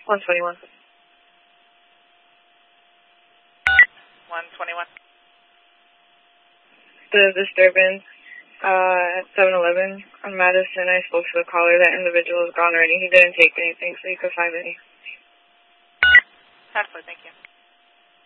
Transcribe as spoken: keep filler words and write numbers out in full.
one twenty-one. one twenty-one. The disturbance uh, at seven eleven on Madison, I spoke to the caller. That individual is gone already. He didn't take anything, so you could find any. Absolutely, thank you.